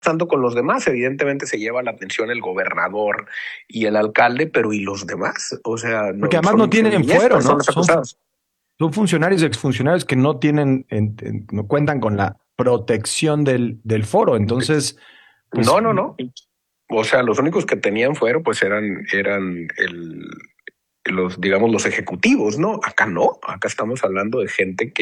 pasando con los demás? Evidentemente se lleva la atención el gobernador y el alcalde, pero ¿y los demás? O sea, Porque no además no son tienen niñez, fuero, ¿no? personas acusadas. Son funcionarios y exfuncionarios que no tienen, no cuentan con la protección del foro. Entonces, pues, No, no, no. O sea, los únicos que tenían fuero pues eran los, digamos, los ejecutivos, ¿no? Acá no, acá estamos hablando de gente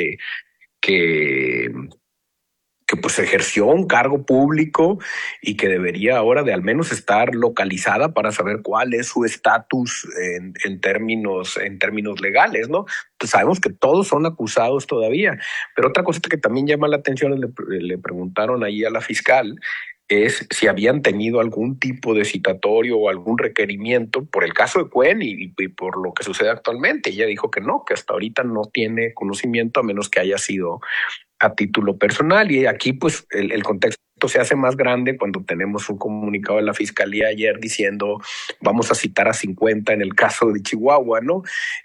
que, que pues ejerció un cargo público y que debería ahora de al menos estar localizada para saber cuál es su estatus en términos legales, ¿no? Pues sabemos que todos son acusados todavía, pero otra cosa que también llama la atención, le preguntaron ahí a la fiscal, es si habían tenido algún tipo de citatorio o algún requerimiento por el caso de Cuen y por lo que sucede actualmente. Ella dijo que no, que hasta ahorita no tiene conocimiento a menos que haya sido a título personal. Y aquí pues el contexto se hace más grande cuando tenemos un comunicado de la Fiscalía ayer diciendo vamos a citar a 50 en el caso de Chihuahua, ¿no?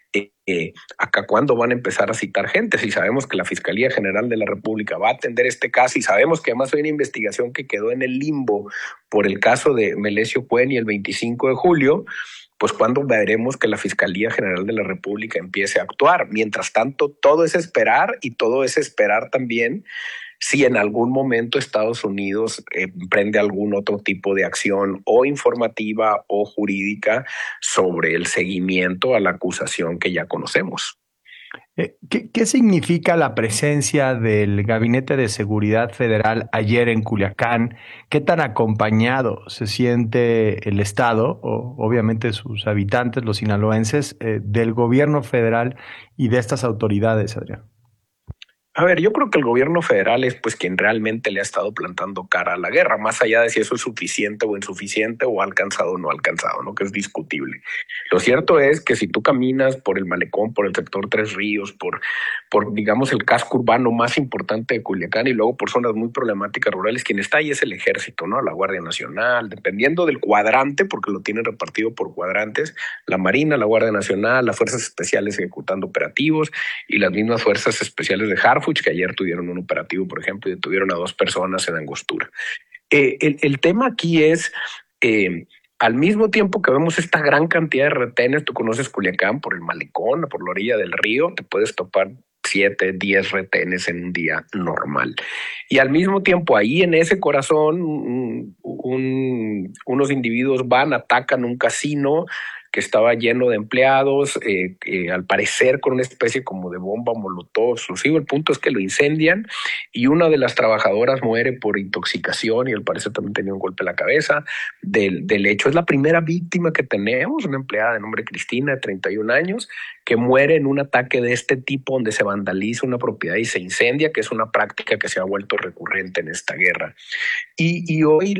Acá cuándo van a empezar a citar gente, si sabemos que la Fiscalía General de la República va a atender este caso y sabemos que además hay una investigación que quedó en el limbo por el caso de Melesio Cuen y el 25 de julio, pues cuándo veremos que la Fiscalía General de la República empiece a actuar. Mientras tanto, todo es esperar y todo es esperar también si en algún momento Estados Unidos emprende algún otro tipo de acción o informativa o jurídica sobre el seguimiento a la acusación que ya conocemos. ¿Qué significa la presencia del Gabinete de Seguridad Federal ayer en Culiacán? ¿Qué tan acompañado se siente el Estado, o obviamente sus habitantes, los sinaloenses, del gobierno federal y de estas autoridades, Adrián? A ver, yo creo que el gobierno federal es pues quien realmente le ha estado plantando cara a la guerra, más allá de si eso es suficiente o insuficiente o ha alcanzado o no ha alcanzado, ¿no? Que es discutible. Lo cierto es que si tú caminas por el malecón, por el sector Tres Ríos, por digamos el casco urbano más importante de Culiacán y luego por zonas muy problemáticas rurales, quien está ahí es el ejército, ¿no? La Guardia Nacional, dependiendo del cuadrante, porque lo tienen repartido por cuadrantes, la Marina, la Guardia Nacional, las Fuerzas Especiales ejecutando operativos y las mismas Fuerzas Especiales de Harfuch, que ayer tuvieron un operativo, por ejemplo, y detuvieron a 2 personas en Angostura. El tema aquí es, al mismo tiempo que vemos esta gran cantidad de retenes, tú conoces Culiacán por el malecón, por la orilla del río, te puedes topar 7, 10 retenes en un día normal. Y al mismo tiempo, ahí en ese corazón, unos individuos van, atacan un casino que estaba lleno de empleados, al parecer con una especie como de bomba molotov explosivo. El punto es que lo incendian y una de las trabajadoras muere por intoxicación y al parecer también tenía un golpe en la cabeza del hecho. Es la primera víctima que tenemos, una empleada de nombre Cristina, de 31 años, que muere en un ataque de este tipo donde se vandaliza una propiedad y se incendia, que es una práctica que se ha vuelto recurrente en esta guerra. Y hoy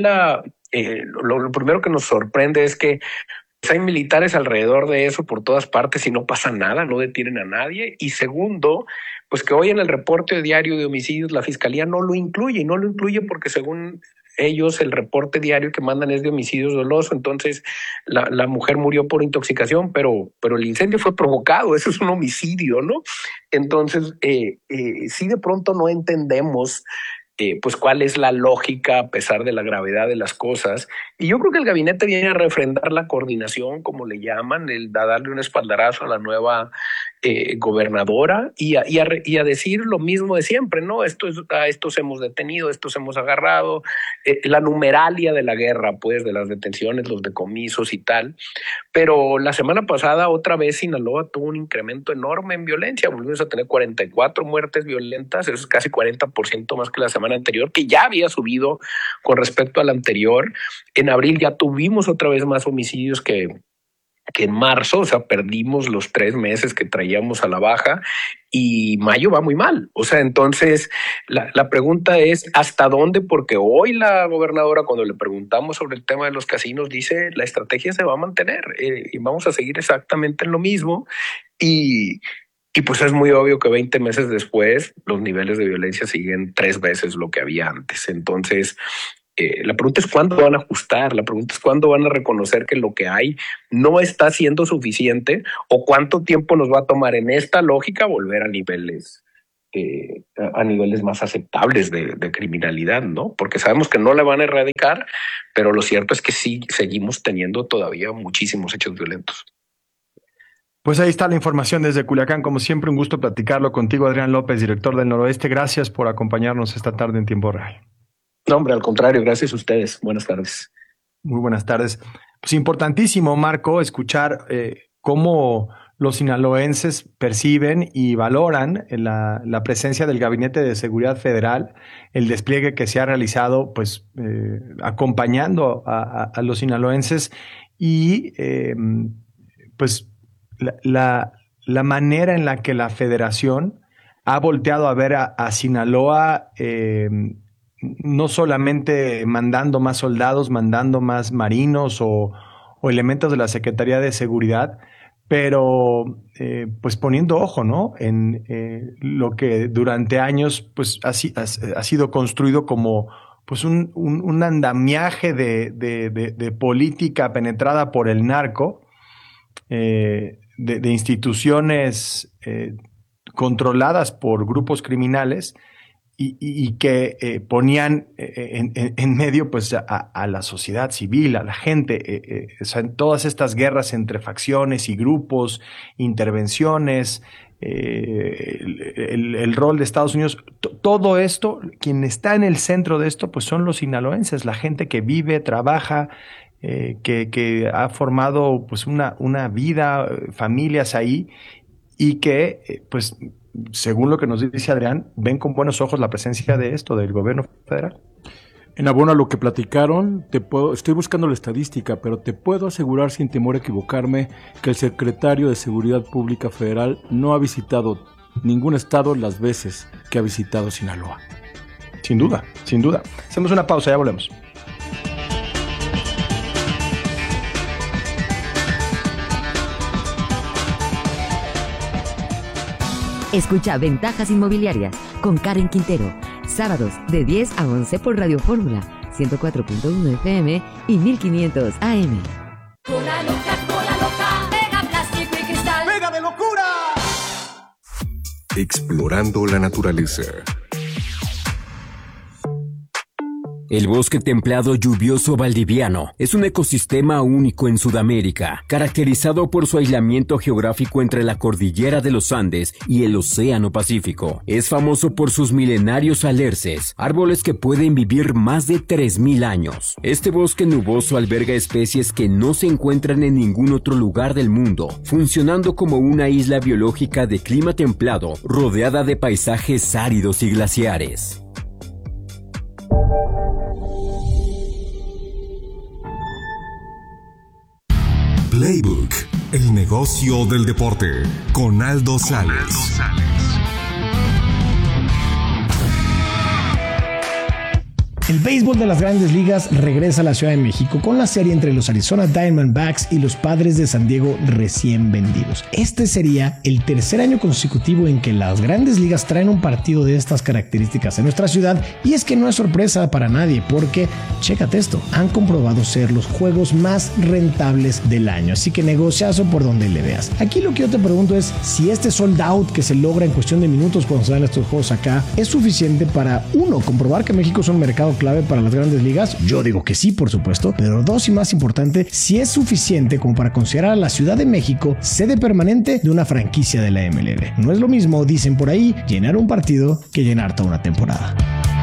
lo primero que nos sorprende es que hay militares alrededor de eso por todas partes y no pasa nada, no detienen a nadie. Y segundo, pues que hoy en el reporte diario de homicidios la fiscalía no lo incluye, y no lo incluye porque según ellos el reporte diario que mandan es de homicidios doloso. Entonces la mujer murió por intoxicación, pero el incendio fue provocado, eso es un homicidio, ¿no? Entonces sí, de pronto no entendemos pues cuál es la lógica a pesar de la gravedad de las cosas. Y yo creo que el gabinete viene a refrendar la coordinación, como le llaman, a darle un espaldarazo a la nueva gobernadora y a decir lo mismo de siempre, ¿no? A estos hemos detenido, estos hemos agarrado, la numeralia de la guerra, pues, de las detenciones, los decomisos y tal. Pero la semana pasada otra vez Sinaloa tuvo un incremento enorme en violencia. Volvimos a tener 44 muertes violentas, eso es casi 40% más que la semana anterior, que ya había subido con respecto a la anterior. En abril ya tuvimos otra vez más homicidios que en marzo, o sea, perdimos los 3 meses que traíamos a la baja y mayo va muy mal. O sea, entonces la pregunta es ¿hasta dónde? Porque hoy la gobernadora, cuando le preguntamos sobre el tema de los casinos, dice la estrategia se va a mantener y vamos a seguir exactamente en lo mismo. Y, y pues es muy obvio que 20 meses después los niveles de violencia siguen 3 veces lo que había antes. Entonces, la pregunta es cuándo van a ajustar, la pregunta es cuándo van a reconocer que lo que hay no está siendo suficiente o cuánto tiempo nos va a tomar en esta lógica volver a niveles a niveles más aceptables de criminalidad, ¿no? Porque sabemos que no la van a erradicar, pero lo cierto es que sí seguimos teniendo todavía muchísimos hechos violentos. Pues ahí está la información desde Culiacán. Como siempre, un gusto platicarlo contigo, Adrián López, director del Noroeste. Gracias por acompañarnos esta tarde en Tiempo Real. No, hombre, al contrario, gracias a ustedes. Buenas tardes. Muy buenas tardes. Pues importantísimo, Marco, escuchar cómo los sinaloenses perciben y valoran la presencia del Gabinete de Seguridad Federal, el despliegue que se ha realizado, pues acompañando a los sinaloenses y pues la manera en la que la Federación ha volteado a ver a Sinaloa, no solamente mandando más soldados, mandando más marinos o elementos de la Secretaría de Seguridad, pero pues poniendo ojo, ¿no? En lo que durante años pues ha sido construido como pues un andamiaje de política penetrada por el narco, de instituciones controladas por grupos criminales y que ponían en medio pues a la sociedad civil, a la gente, o sea, en todas estas guerras entre facciones y grupos, intervenciones, el rol de Estados Unidos, todo esto, quien está en el centro de esto pues son los sinaloenses, la gente que vive, trabaja, que ha formado pues una vida, familias ahí, y que pues según lo que nos dice Adrián, ven con buenos ojos la presencia de esto del gobierno federal. En abono a lo que platicaron, estoy buscando la estadística, pero te puedo asegurar sin temor a equivocarme que el secretario de Seguridad Pública Federal no ha visitado ningún estado las veces que ha visitado Sinaloa. Sin duda, sin duda. Hacemos una pausa, ya volvemos. Escucha Ventajas Inmobiliarias con Karen Quintero, sábados de 10 a 11 por Radio Fórmula, 104.1 FM y 1500 AM. Cola loca, pega plástico y cristal. ¡Pega de locura! Explorando la naturaleza. El bosque templado lluvioso valdiviano es un ecosistema único en Sudamérica, caracterizado por su aislamiento geográfico entre la cordillera de los Andes y el Océano Pacífico. Es famoso por sus milenarios alerces, árboles que pueden vivir más de 3.000 años. Este bosque nuboso alberga especies que no se encuentran en ningún otro lugar del mundo, funcionando como una isla biológica de clima templado, rodeada de paisajes áridos y glaciares. Playbook, el negocio del deporte, con Aldo Sales. El béisbol de las Grandes Ligas regresa a la Ciudad de México con la serie entre los Arizona Diamondbacks y los Padres de San Diego recién vendidos. Este sería el tercer año consecutivo en que las Grandes Ligas traen un partido de estas características en nuestra ciudad, y es que no es sorpresa para nadie porque, chécate esto, han comprobado ser los juegos más rentables del año, así que negociazo por donde le veas. Aquí lo que yo te pregunto es si este sold out que se logra en cuestión de minutos cuando se dan estos juegos acá es suficiente para, uno, comprobar que México es un mercado clave para las Grandes Ligas. Yo digo que sí, por supuesto, pero dos, y más importante, si es suficiente como para considerar a la Ciudad de México sede permanente de una franquicia de la MLB. No es lo mismo, dicen por ahí, llenar un partido que llenar toda una temporada.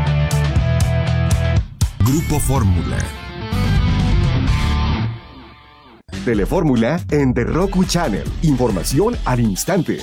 Grupo Fórmula. Telefórmula en The Roku Channel. Información al instante.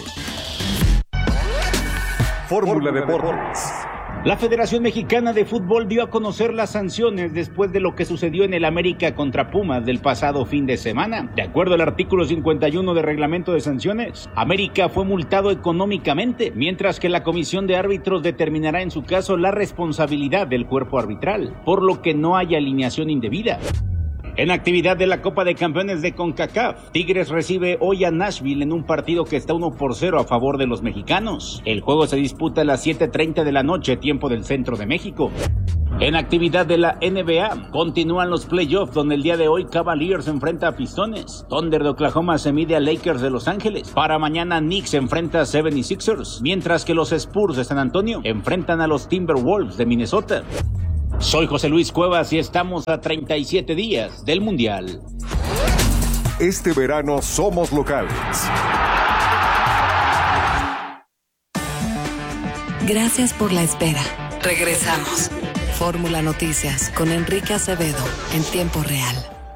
Fórmula Deportes. La Federación Mexicana de Fútbol dio a conocer las sanciones después de lo que sucedió en el América contra Pumas del pasado fin de semana. De acuerdo al artículo 51 del reglamento de sanciones, América fue multado económicamente, mientras que la comisión de árbitros determinará en su caso la responsabilidad del cuerpo arbitral, por lo que no hay alineación indebida. En actividad de la Copa de Campeones de CONCACAF, Tigres recibe hoy a Nashville en un partido que está 1-0 a favor de los mexicanos. El juego se disputa a las 7:30 de la noche, tiempo del centro de México. En actividad de la NBA, continúan los playoffs donde el día de hoy Cavaliers se enfrenta a Pistones, Thunder de Oklahoma se mide a Lakers de Los Ángeles, para mañana Knicks se enfrenta a 76ers, mientras que los Spurs de San Antonio enfrentan a los Timberwolves de Minnesota. Soy José Luis Cuevas y estamos a 37 días del Mundial. Este verano somos locales. Gracias por la espera. Regresamos. Fórmula Noticias con Enrique Acevedo en tiempo real.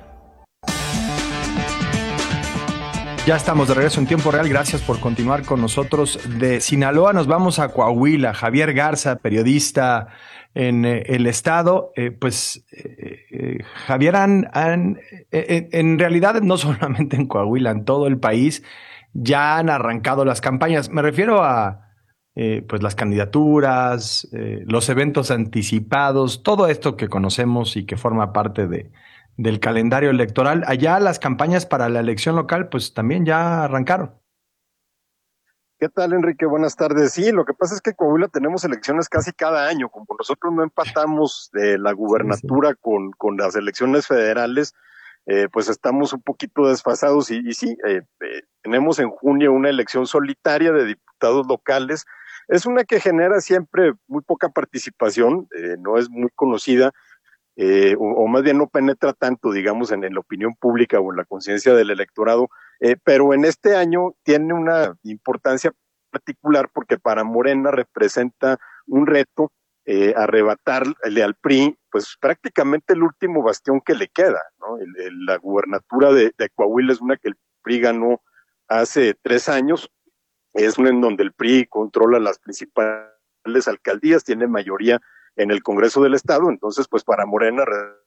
Ya estamos de regreso en tiempo real. Gracias por continuar con nosotros. De Sinaloa nos vamos a Coahuila. Javier Garza, periodista en el estado. Javier, en realidad no solamente en Coahuila, en todo el país ya han arrancado las campañas. Me refiero a las candidaturas, los eventos anticipados, todo esto que conocemos y que forma parte del calendario electoral. Allá las campañas para la elección local pues también ya arrancaron. ¿Qué tal, Enrique? Buenas tardes. Sí, lo que pasa es que en Coahuila tenemos elecciones casi cada año. Como nosotros no empatamos de la gubernatura con las elecciones federales, pues estamos un poquito desfasados y tenemos en junio una elección solitaria de diputados locales. Es una que genera siempre muy poca participación, no es muy conocida, o más bien no penetra tanto, digamos, en la opinión pública o en la conciencia del electorado, pero en este año tiene una importancia particular porque para Morena representa un reto, arrebatarle al PRI, pues prácticamente el último bastión que le queda, ¿no? La gubernatura de Coahuila es una que el PRI ganó hace 3 años, es una en donde el PRI controla las principales alcaldías, tiene mayoría en el Congreso del Estado, entonces pues para Morena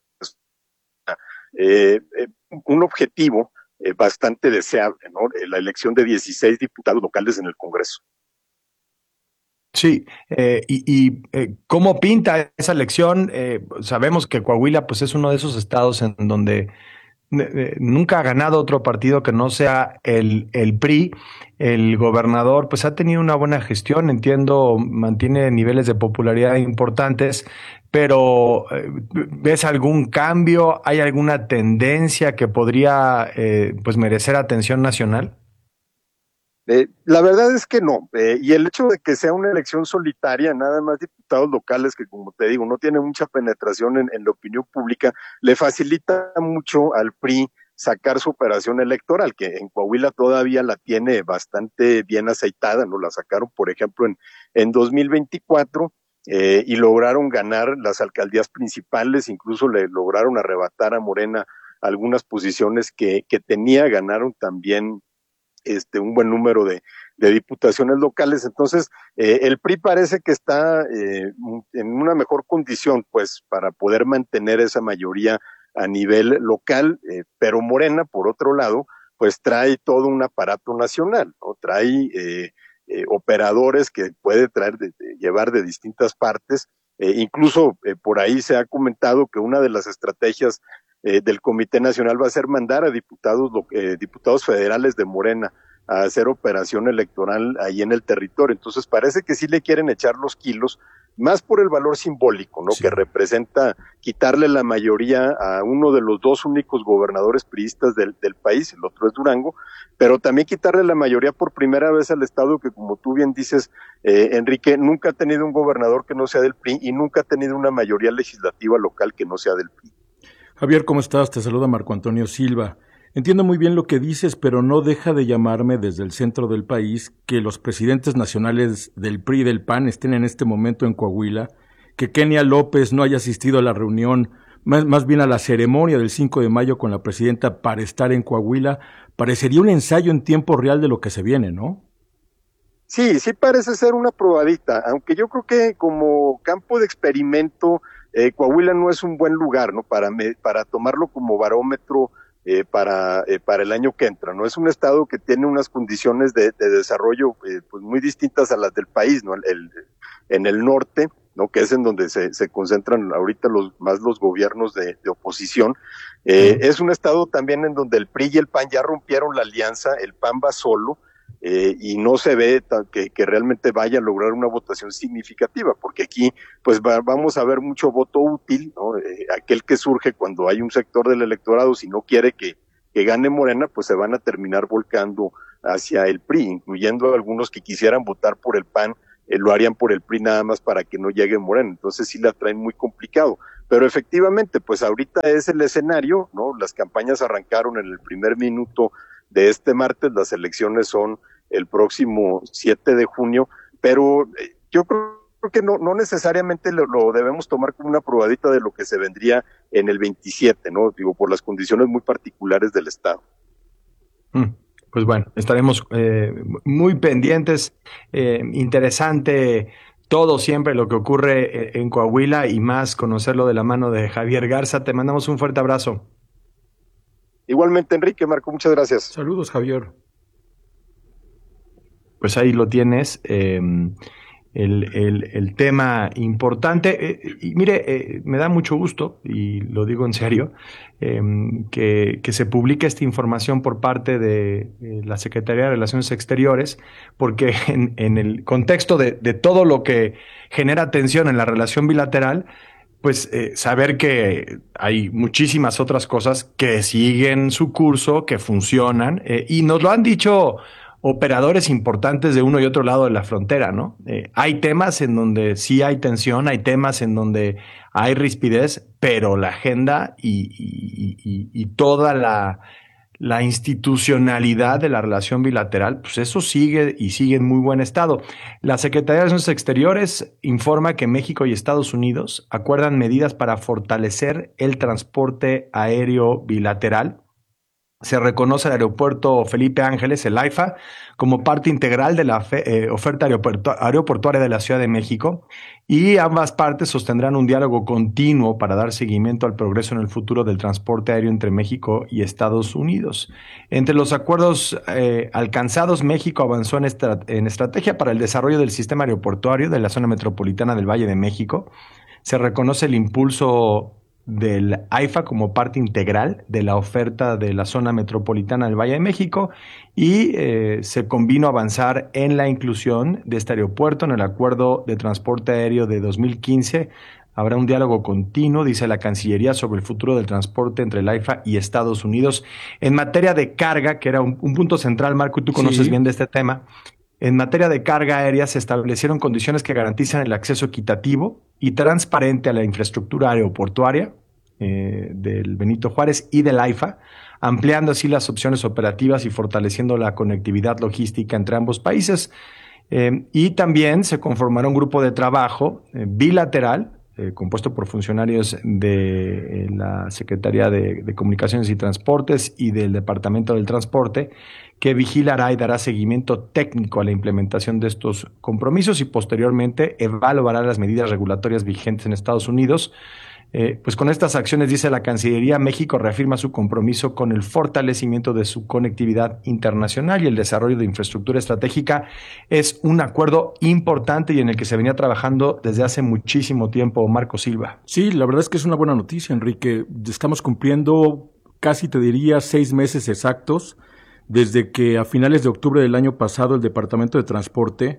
un objetivo bastante deseable, ¿no? La elección de 16 diputados locales en el Congreso. Sí, ¿cómo pinta esa elección? Sabemos que Coahuila pues es uno de esos estados en donde nunca ha ganado otro partido que no sea el PRI. El gobernador pues ha tenido una buena gestión, entiendo, mantiene niveles de popularidad importantes, pero ¿ves algún cambio? ¿Hay alguna tendencia que podría pues merecer atención nacional? La verdad es que no, y el hecho de que sea una elección solitaria, nada más diputados locales que, como te digo, no tiene mucha penetración en la opinión pública, le facilita mucho al PRI sacar su operación electoral, que en Coahuila todavía la tiene bastante bien aceitada, ¿no? La sacaron, por ejemplo, en 2024, y lograron ganar las alcaldías principales, incluso le lograron arrebatar a Morena algunas posiciones que tenía, ganaron también un buen número de diputaciones locales. Entonces el PRI parece que está en una mejor condición pues para poder mantener esa mayoría a nivel local, pero Morena por otro lado pues trae todo un aparato nacional, ¿no? Trae operadores que puede llevar de distintas partes, incluso por ahí se ha comentado que una de las estrategias del Comité Nacional va a ser mandar a diputados federales de Morena a hacer operación electoral ahí en el territorio. Entonces parece que sí le quieren echar los kilos, más por el valor simbólico, ¿no? Sí. Que representa quitarle la mayoría a uno de los 2 únicos gobernadores priistas del país, el otro es Durango, pero también quitarle la mayoría por primera vez al estado que, como tú bien dices, Enrique, nunca ha tenido un gobernador que no sea del PRI y nunca ha tenido una mayoría legislativa local que no sea del PRI. Javier, ¿cómo estás? Te saluda Marco Antonio Silva. Entiendo muy bien lo que dices, pero no deja de llamarme desde el centro del país que los presidentes nacionales del PRI y del PAN estén en este momento en Coahuila, que Kenia López no haya asistido a la reunión, más bien a la ceremonia del 5 de mayo con la presidenta para estar en Coahuila. Parecería un ensayo en tiempo real de lo que se viene, ¿no? Sí parece ser una probadita, aunque yo creo que como campo de experimento Coahuila no es un buen lugar, ¿no? Para tomarlo como barómetro para el año que entra, ¿no? Es un estado que tiene unas condiciones de desarrollo pues muy distintas a las del país, ¿no? En el norte ¿no? Que es en donde se concentran ahorita los gobiernos de oposición. Es un estado también en donde el PRI y el PAN ya rompieron la alianza, el PAN va solo, y no se ve que realmente vaya a lograr una votación significativa, porque aquí pues vamos a ver mucho voto útil, ¿no? Aquel que surge cuando hay un sector del electorado, si no quiere que gane Morena, pues se van a terminar volcando hacia el PRI, incluyendo algunos que quisieran votar por el PAN, lo harían por el PRI nada más para que no llegue Morena, entonces sí la traen muy complicado, pero efectivamente, pues ahorita es el escenario, ¿no? Las campañas arrancaron en el primer minuto de este martes, las elecciones son el próximo 7 de junio, pero yo creo que no necesariamente lo debemos tomar como una probadita de lo que se vendría en el 27, ¿no? Digo, por las condiciones muy particulares del estado. Pues bueno, estaremos muy pendientes. Interesante todo siempre lo que ocurre en Coahuila y más conocerlo de la mano de Javier Garza. Te mandamos un fuerte abrazo. Igualmente, Enrique, Marco, muchas gracias. Saludos, Javier. Pues ahí lo tienes, el tema importante. Y mire, me da mucho gusto, y lo digo en serio, que se publique esta información por parte de la Secretaría de Relaciones Exteriores, porque en el contexto de todo lo que genera tensión en la relación bilateral, pues saber que hay muchísimas otras cosas que siguen su curso, que funcionan, y nos lo han dicho operadores importantes de uno y otro lado de la frontera, ¿no? Hay temas en donde sí hay tensión, hay temas en donde hay rispidez, pero la agenda y toda la institucionalidad de la relación bilateral, pues eso sigue y sigue en muy buen estado. La Secretaría de Relaciones Exteriores informa que México y Estados Unidos acuerdan medidas para fortalecer el transporte aéreo bilateral. Se reconoce el aeropuerto Felipe Ángeles, el AIFA, como parte integral de la oferta aeroportuaria de la Ciudad de México, y ambas partes sostendrán un diálogo continuo para dar seguimiento al progreso en el futuro del transporte aéreo entre México y Estados Unidos. Entre los acuerdos alcanzados, México avanzó en estrategia para el desarrollo del sistema aeroportuario de la zona metropolitana del Valle de México. Se reconoce el impulso del AIFA como parte integral de la oferta de la zona metropolitana del Valle de México y se convino a avanzar en la inclusión de este aeropuerto en el Acuerdo de Transporte Aéreo de 2015. Habrá un diálogo continuo, dice la Cancillería, sobre el futuro del transporte entre el AIFA y Estados Unidos. En materia de carga, que era un punto central, Marco, y tú conoces bien de este tema, en materia de carga aérea se establecieron condiciones que garantizan el acceso equitativo y transparente a la infraestructura aeroportuaria del Benito Juárez y del AIFA, ampliando así las opciones operativas y fortaleciendo la conectividad logística entre ambos países. Y también se conformará un grupo de trabajo bilateral compuesto por funcionarios de la Secretaría de Comunicaciones y Transportes y del Departamento del Transporte, que vigilará y dará seguimiento técnico a la implementación de estos compromisos y posteriormente evaluará las medidas regulatorias vigentes en Estados Unidos. Pues con estas acciones, dice la Cancillería, México reafirma su compromiso con el fortalecimiento de su conectividad internacional y el desarrollo de infraestructura estratégica. Es un acuerdo importante y en el que se venía trabajando desde hace muchísimo tiempo, Marco Silva. Sí, la verdad es que es una buena noticia, Enrique. Estamos cumpliendo casi, te diría, 6 meses exactos desde que a finales de octubre del año pasado el Departamento de Transporte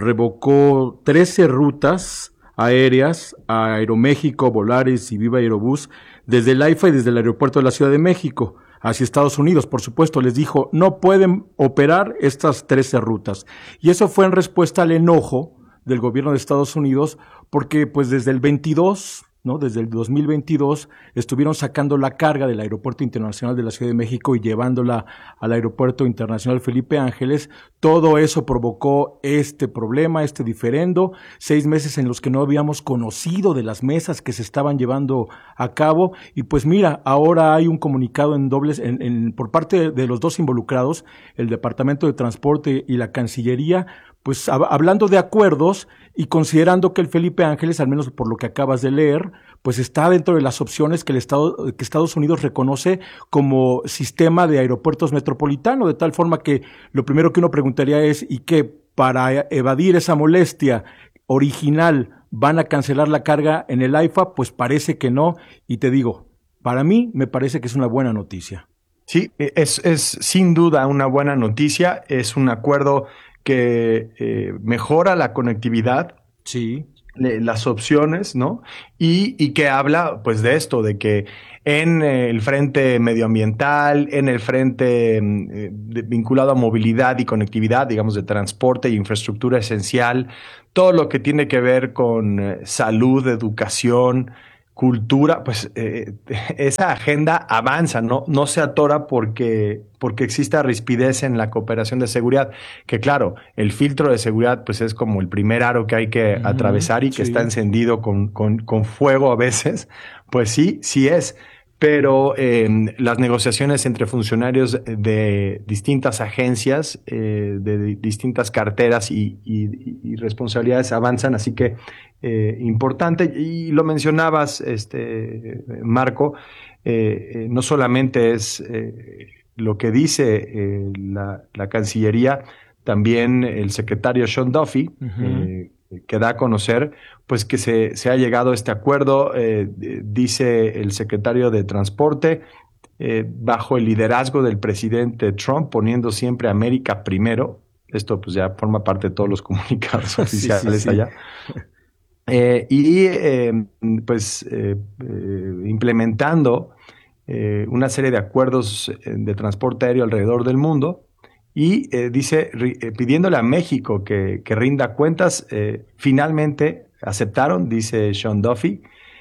revocó 13 rutas aéreas a Aeroméxico, Volaris y Viva Aerobús desde el AIFA y desde el aeropuerto de la Ciudad de México hacia Estados Unidos. Por supuesto, les dijo, no pueden operar estas 13 rutas. Y eso fue en respuesta al enojo del gobierno de Estados Unidos porque pues desde el 22, ¿no? Desde el 2022 estuvieron sacando la carga del Aeropuerto Internacional de la Ciudad de México y llevándola al Aeropuerto Internacional Felipe Ángeles. Todo eso provocó este problema, este diferendo, 6 meses en los que no habíamos conocido de las mesas que se estaban llevando a cabo. Y pues mira, ahora hay un comunicado en dobles por parte de los dos involucrados, el Departamento de Transporte y la Cancillería, pues hablando de acuerdos y considerando que el Felipe Ángeles, al menos por lo que acabas de leer, pues está dentro de las opciones que que Estados Unidos reconoce como sistema de aeropuertos metropolitano, de tal forma que lo primero que uno preguntaría es, ¿y qué? Para evadir esa molestia original ¿Van a cancelar la carga en el AIFA? Pues parece que no, y te digo, para mí me parece que es una buena noticia. Sí, es sin duda una buena noticia, es un acuerdo que mejora la conectividad, sí, las opciones, ¿no? Y que habla, pues, de esto, de que en el frente medioambiental, en el frente vinculado a movilidad y conectividad, digamos, de transporte y infraestructura esencial, todo lo que tiene que ver con salud, educación, cultura, pues esa agenda avanza, no se atora porque exista rispidez en la cooperación de seguridad, que claro, el filtro de seguridad pues es como el primer aro que hay que atravesar y que está encendido con fuego a veces, pues sí es. Pero las negociaciones entre funcionarios de distintas agencias, de distintas carteras y responsabilidades avanzan, así que importante. Y lo mencionabas, Marco, no solamente es lo que dice la Cancillería, también el secretario Sean Duffy, que da a conocer pues que se ha llegado a este acuerdo, dice el secretario de Transporte, bajo el liderazgo del presidente Trump, poniendo siempre América primero. Esto pues ya forma parte de todos los comunicados oficiales allá. Implementando una serie de acuerdos de transporte aéreo alrededor del mundo. Y dice, pidiéndole a México que rinda cuentas, finalmente aceptaron, dice Sean Duffy,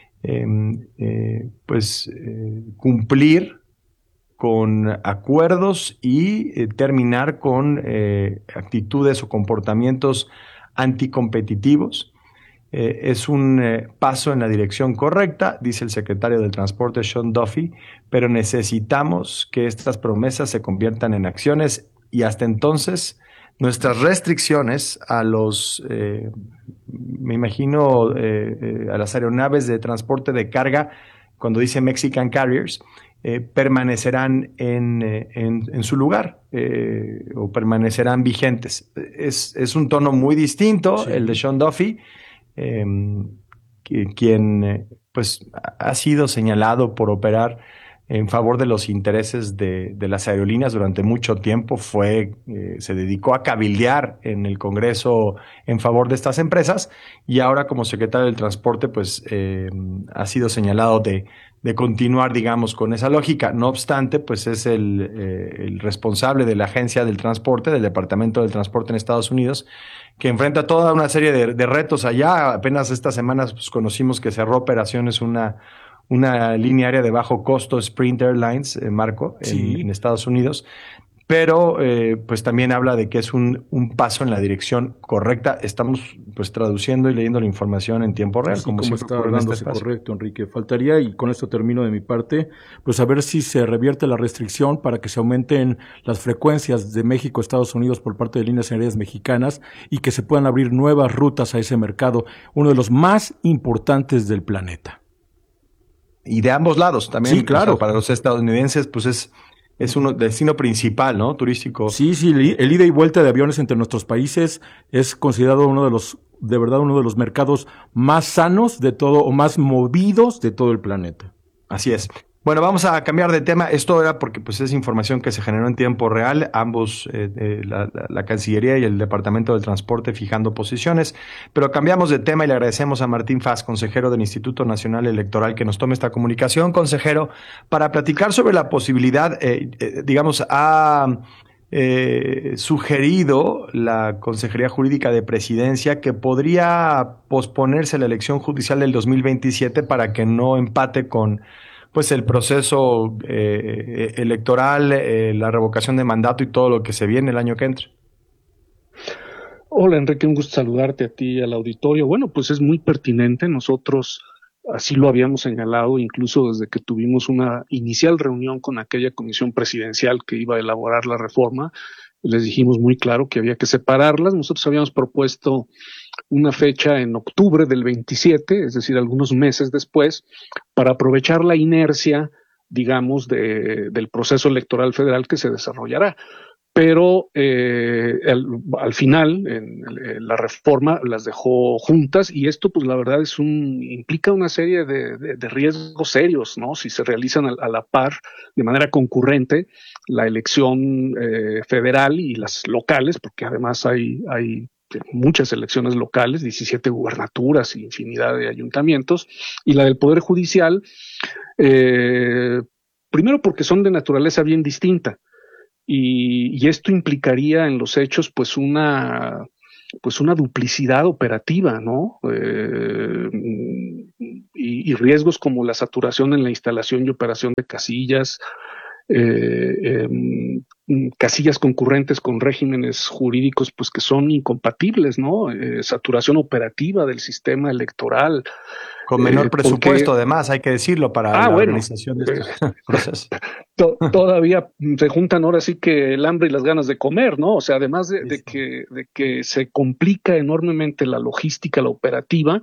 cumplir con acuerdos y terminar con actitudes o comportamientos anticompetitivos. Es un paso en la dirección correcta, dice el secretario del Transporte Sean Duffy, pero necesitamos que estas promesas se conviertan en acciones. Y hasta entonces, nuestras restricciones a los, me imagino, a las aeronaves de transporte de carga, cuando dice Mexican Carriers, permanecerán en su lugar o permanecerán vigentes. Es un tono muy distinto, el de Sean Duffy, quien pues ha sido señalado por operar en favor de los intereses de las aerolíneas durante mucho tiempo. Se dedicó a cabildear en el Congreso en favor de estas empresas, y ahora como secretario del Transporte pues ha sido señalado de continuar, digamos, con esa lógica. No obstante, pues es el responsable de la Agencia del Transporte, del Departamento del Transporte en Estados Unidos, que enfrenta toda una serie de retos allá. Apenas estas semanas pues conocimos que cerró operaciones una línea aérea de bajo costo, Sprint Airlines, Marco, en Estados Unidos. Pero pues también habla de que es un paso en la dirección correcta. Estamos pues traduciendo y leyendo la información en tiempo real. Como está dándose correcto, Enrique. Faltaría, y con esto termino de mi parte, pues a ver si se revierte la restricción para que se aumenten las frecuencias de México a Estados Unidos por parte de líneas aéreas mexicanas y que se puedan abrir nuevas rutas a ese mercado, uno de los más importantes del planeta. Y de ambos lados también. Sí, claro. O sea, para los estadounidenses pues es un destino principal, ¿no? Turístico. Sí, el ida y vuelta de aviones entre nuestros países es considerado uno de los mercados más sanos de todo, o más movidos de todo el planeta. Así es. Bueno, vamos a cambiar de tema. Esto era porque pues es información que se generó en tiempo real, ambos, la Cancillería y el Departamento del Transporte fijando posiciones, pero cambiamos de tema y le agradecemos a Martín Faz, consejero del Instituto Nacional Electoral, que nos tome esta comunicación. Consejero, para platicar sobre la posibilidad, ha sugerido la Consejería Jurídica de Presidencia que podría posponerse la elección judicial del 2027 para que no empate con pues el proceso electoral, la revocación de mandato y todo lo que se viene el año que entra. Hola Enrique, un gusto saludarte a ti y al auditorio. Bueno, pues es muy pertinente. Nosotros así lo habíamos señalado, incluso desde que tuvimos una inicial reunión con aquella comisión presidencial que iba a elaborar la reforma. Les dijimos muy claro que había que separarlas. Nosotros habíamos propuesto una fecha en octubre del 27, es decir, algunos meses después, para aprovechar la inercia, digamos, del proceso electoral federal que se desarrollará. pero al final la reforma las dejó juntas, y esto pues la verdad implica una serie de riesgos serios, ¿no? Si se realizan a la par, de manera concurrente, la elección federal y las locales, porque además hay muchas elecciones locales, 17 gubernaturas y infinidad de ayuntamientos, y la del Poder Judicial, primero porque son de naturaleza bien distinta, y esto implicaría en los hechos pues una duplicidad operativa, ¿no? Y riesgos como la saturación en la instalación y operación de casillas, casillas concurrentes con regímenes jurídicos pues que son incompatibles, ¿no? Saturación operativa del sistema electoral. Con menor presupuesto, además, hay que decirlo, para la organización de estos procesos. Todavía se juntan ahora sí que el hambre y las ganas de comer, ¿no? O sea, además de que se complica enormemente la logística, la operativa,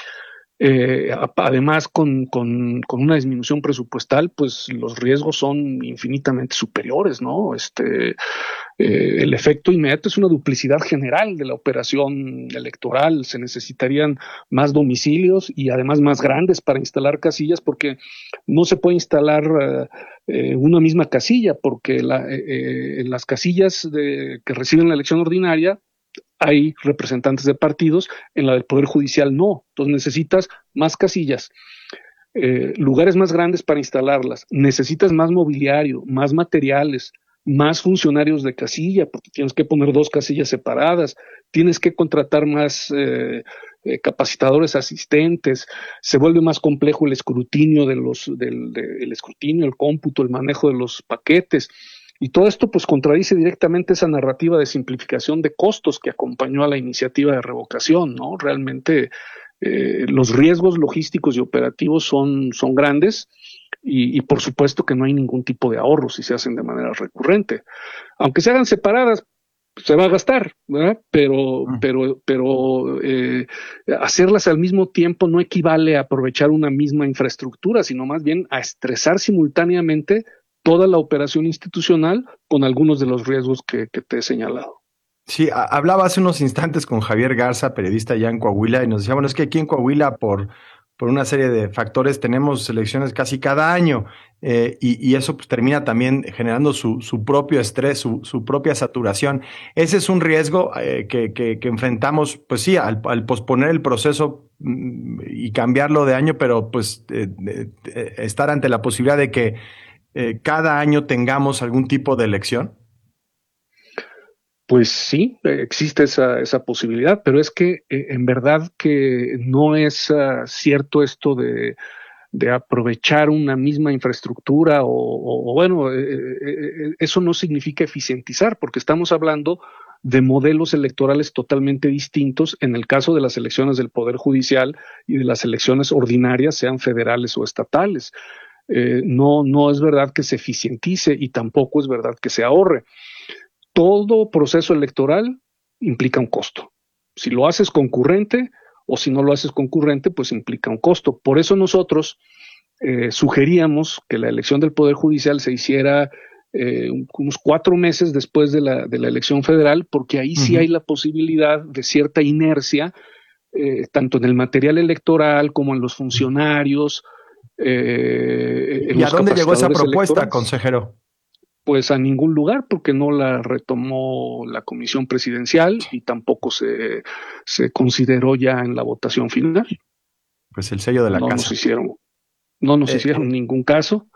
además con una disminución presupuestal, pues los riesgos son infinitamente superiores, ¿no? El efecto inmediato es una duplicidad general de la operación electoral. Se necesitarían más domicilios y además más grandes para instalar casillas, porque no se puede instalar una misma casilla, porque en las casillas que reciben la elección ordinaria hay representantes de partidos, en la del Poder Judicial no. Entonces necesitas más casillas, lugares más grandes para instalarlas, necesitas más mobiliario, más materiales, más funcionarios de casilla, porque tienes que poner 2 casillas separadas, tienes que contratar más capacitadores asistentes, se vuelve más complejo el escrutinio el cómputo, el manejo de los paquetes. Y todo esto pues contradice directamente esa narrativa de simplificación de costos que acompañó a la iniciativa de revocación, ¿no? Realmente los riesgos logísticos y operativos son grandes, y por supuesto que no hay ningún tipo de ahorro si se hacen de manera recurrente. Aunque se hagan separadas, se va a gastar, ¿verdad? Pero hacerlas al mismo tiempo no equivale a aprovechar una misma infraestructura, sino más bien a estresar simultáneamente toda la operación institucional con algunos de los riesgos que te he señalado. Sí, hablaba hace unos instantes con Javier Garza, periodista allá en Coahuila, y nos decía, bueno, es que aquí en Coahuila por una serie de factores tenemos elecciones casi cada año, y eso pues termina también generando su propio estrés, su propia saturación. Ese es un riesgo que enfrentamos, pues sí, al posponer el proceso y cambiarlo de año, pero pues estar ante la posibilidad de que cada año tengamos algún tipo de elección. Pues sí, existe esa posibilidad, pero es que en verdad que no es cierto esto de aprovechar una misma infraestructura eso no significa eficientizar, porque estamos hablando de modelos electorales totalmente distintos en el caso de las elecciones del Poder Judicial y de las elecciones ordinarias, sean federales o estatales. No es verdad que se eficientice y tampoco es verdad que se ahorre. Todo proceso electoral implica un costo. Si lo haces concurrente o si no lo haces concurrente, pues implica un costo. Por eso nosotros sugeríamos que la elección del Poder Judicial se hiciera unos 4 meses después de la elección federal, porque ahí sí hay la posibilidad de cierta inercia, tanto en el material electoral como en los funcionarios. ¿Y a dónde llegó esa propuesta, consejero? Pues a ningún lugar, porque no la retomó la comisión presidencial y tampoco se consideró ya en la votación final. Pues el sello de la casa. No nos hicieron ningún caso,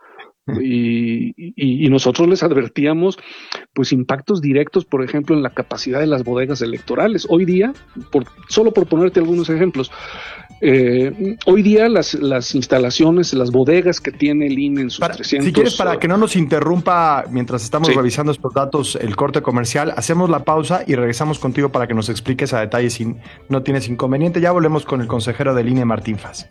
y nosotros les advertíamos pues impactos directos, por ejemplo, en la capacidad de las bodegas electorales. Hoy día, solo por ponerte algunos ejemplos, hoy día las instalaciones, las bodegas que tiene el INE en sus 300... Si quieres, para que no nos interrumpa mientras estamos revisando estos datos, el corte comercial, hacemos la pausa y regresamos contigo para que nos expliques a detalle si no tienes inconveniente. Ya volvemos con el consejero del INE, Martín Faz.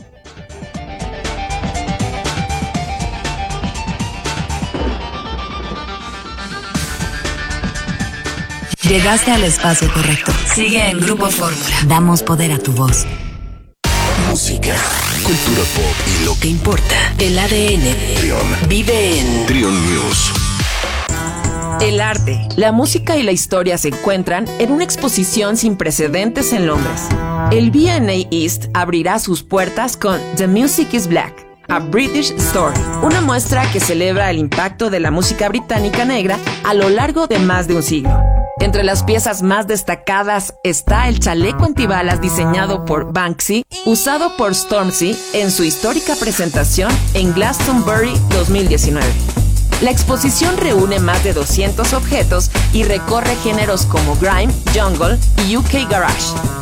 Llegaste al espacio correcto. Sigue en Grupo Fórmula. Damos poder a tu voz. Música, cultura pop y lo que importa. El ADN. Trion. Vive en Trion News. El arte, la música y la historia se encuentran en una exposición sin precedentes en Londres. El V&A East abrirá sus puertas con The Music is Black, A British Story, una muestra que celebra el impacto de la música británica negra a lo largo de más de un siglo. Entre las piezas más destacadas está el chaleco antibalas diseñado por Banksy, usado por Stormzy en su histórica presentación en Glastonbury 2019. La exposición reúne más de 200 objetos y recorre géneros como grime, jungle y UK garage.